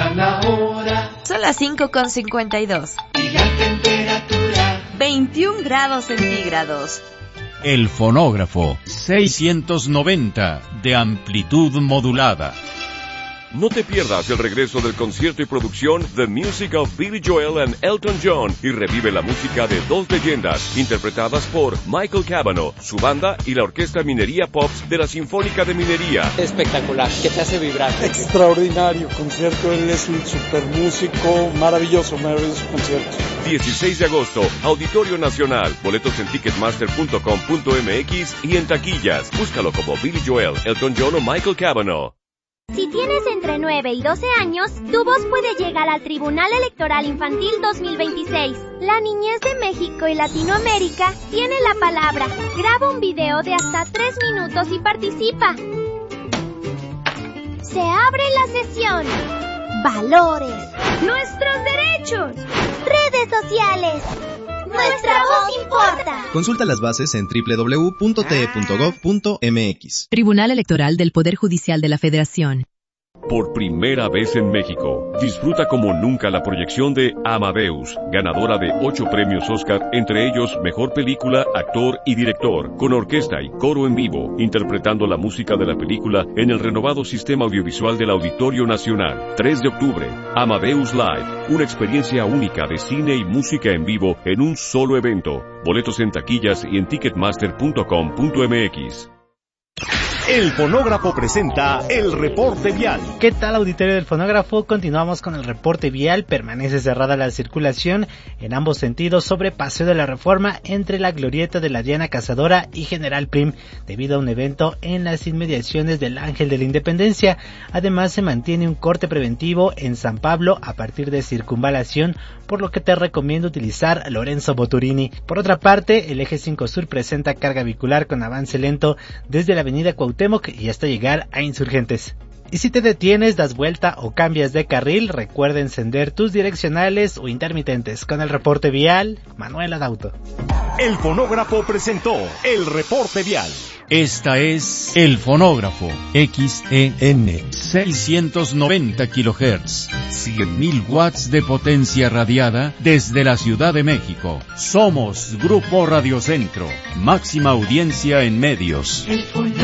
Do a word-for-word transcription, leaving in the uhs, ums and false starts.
marca la hora. Son las cinco con cincuenta y dos. Y la temperatura veintiún grados centígrados. El fonógrafo seiscientos noventa de amplitud modulada. No te pierdas el regreso del concierto y producción The Music of Billy Joel and Elton John y revive la música de dos leyendas interpretadas por Michael Cavanaugh, su banda y la Orquesta Minería Pops de la Sinfónica de Minería. Espectacular, que te hace vibrar. Extraordinario concierto, él es un super músico, maravilloso, maravilloso concierto. dieciséis de agosto, Auditorio Nacional, boletos en ticketmaster punto com punto m x y en taquillas. Búscalo como Billy Joel, Elton John o Michael Cavanaugh. Si tienes entre nueve y doce años, tu voz puede llegar al Tribunal Electoral Infantil dos mil veintiséis. La niñez de México y Latinoamérica tiene la palabra. Graba un video de hasta tres minutos y participa. Se abre la sesión. Valores. Nuestros derechos. Redes sociales. Nuestra voz importa. Consulta las bases en doble u doble u doble u punto t e punto gov punto m x. Tribunal Electoral del Poder Judicial de la Federación. Por primera vez en México, disfruta como nunca la proyección de Amadeus, ganadora de ocho premios Oscar, entre ellos Mejor Película, Actor y Director, con orquesta y coro en vivo, interpretando la música de la película en el renovado sistema audiovisual del Auditorio Nacional. tres de octubre, Amadeus Live, una experiencia única de cine y música en vivo en un solo evento. Boletos en taquillas y en ticketmaster punto com punto m x. El Fonógrafo presenta el reporte vial. ¿Qué tal, auditorio del Fonógrafo? Continuamos con el reporte vial. Permanece cerrada la circulación en ambos sentidos sobre Paseo de la Reforma entre la glorieta de la Diana Cazadora y General Prim, debido a un evento en las inmediaciones del Ángel de la Independencia. Además, se mantiene un corte preventivo en San Pablo a partir de Circunvalación, por lo que te recomiendo utilizar Lorenzo Boturini. Por otra parte, el eje cinco Sur presenta carga vehicular con avance lento desde la avenida Cuauhtémoc y hasta llegar a Insurgentes. Y si te detienes, das vuelta o cambias de carril, recuerda encender tus direccionales o intermitentes. Con el reporte vial, Manuel Adauto. El Fonógrafo presentó el reporte vial. Esta es El Fonógrafo, X E N, seiscientos noventa kilohertz, cien mil watts de potencia radiada desde la Ciudad de México. Somos Grupo Radio Centro, máxima audiencia en medios.